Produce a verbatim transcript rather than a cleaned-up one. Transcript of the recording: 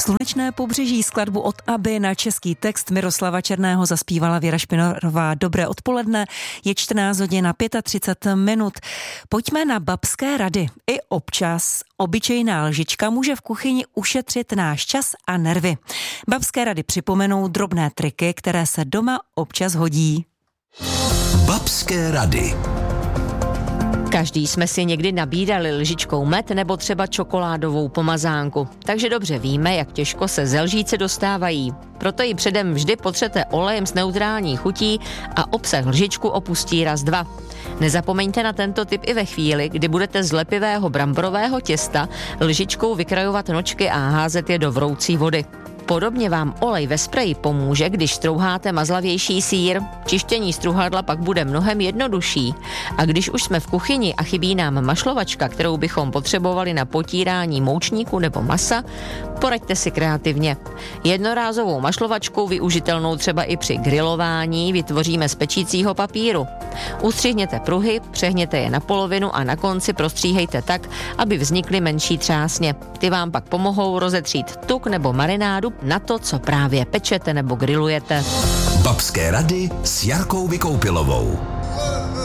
Slunečné pobřeží, skladbu od Aby na český text Miroslava Černého zaspívala Věra Špinarová. Dobré odpoledne, je čtrnáct hodin a třicet pět minut. Pojďme na babské rady. I občas obyčejná lžička může v kuchyni ušetřit náš čas a nervy. Babské rady připomenou drobné triky, které se doma občas hodí. Babské rady. Každý jsme si někdy nabídali lžičkou med nebo třeba čokoládovou pomazánku, takže dobře víme, jak těžko se ze lžíce dostávají. Proto ji předem vždy potřete olejem s neutrální chutí a obsah lžičku opustí raz dva. Nezapomeňte na tento tip i ve chvíli, kdy budete z lepivého bramborového těsta lžičkou vykrajovat nočky a házet je do vroucí vody. Podobně vám olej ve spreji pomůže, když strouháte mazlavější sýr. Čištění struhadla pak bude mnohem jednodušší. A když už jsme v kuchyni a chybí nám mašlovačka, kterou bychom potřebovali na potírání moučníku nebo masa, poraďte si kreativně. Jednorázovou mašlovačku, využitelnou třeba i při grilování, vytvoříme z pečícího papíru. Ustřihněte pruhy, přehněte je na polovinu a na konci prostříhejte tak, aby vznikly menší třásně. Ty vám pak pomohou rozetřít tuk nebo marinádu na to, co právě pečete nebo grilujete. Babské rady s Jarkou Vykoupilovou.